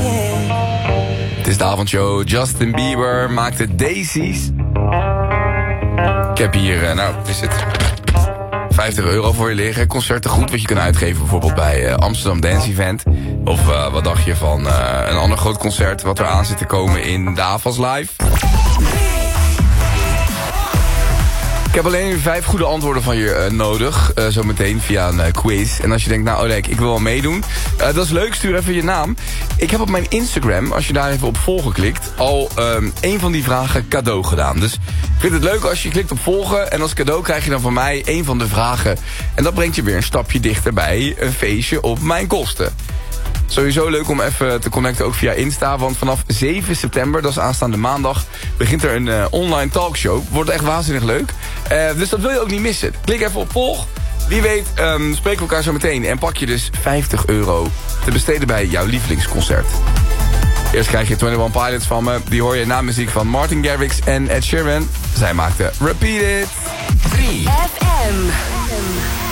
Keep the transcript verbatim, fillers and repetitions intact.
Het is de avondshow. Justin Bieber maakte Daisies. Ik heb hier, uh, nou, is het vijftig euro voor je liggen. Concerten goed wat je kan uitgeven bijvoorbeeld bij uh, Amsterdam Dance Event. Of uh, wat dacht je van uh, een ander groot concert wat er aan zit te komen in de Avas Live? Ik heb alleen vijf goede antwoorden van je uh, nodig. Uh, zometeen via een uh, quiz. En als je denkt, nou Oleg, ik wil wel meedoen. Uh, dat is leuk, stuur even je naam. Ik heb op mijn Instagram, als je daar even op volgen klikt, al um, een van die vragen cadeau gedaan. Dus ik vind het leuk als je klikt op volgen. En als cadeau krijg je dan van mij een van de vragen. En dat brengt je weer een stapje dichter bij een feestje op mijn kosten. Sowieso leuk om even te connecten ook via Insta. Want vanaf zeven september, dat is aanstaande maandag, begint er een uh, online talkshow. Wordt echt waanzinnig leuk. Uh, dus dat wil je ook niet missen. Klik even op volg. Wie weet um, spreken we elkaar zo meteen. En pak je dus vijftig euro te besteden bij jouw lievelingsconcert. Eerst krijg je eenentwintig Pilots van me. Die hoor je na muziek van Martin Garrix en Ed Sheeran. Zij maakten Repeat It. drie F M.